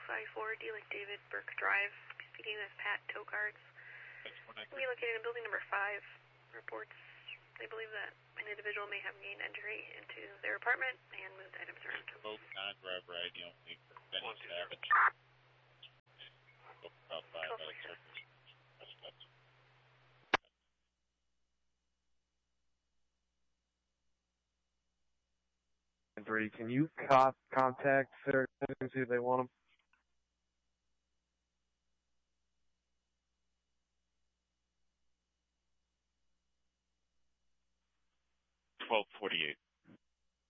254 D like David Burke Drive. Speaking with Pat Tokards. We located in building number 5. Reports they believe that an individual may have gained entry into their apartment and moved items around. Both non-driver ID only for Benny Savage. About 5 out of surface. Can you contact Sarah and see if they want them? 1248.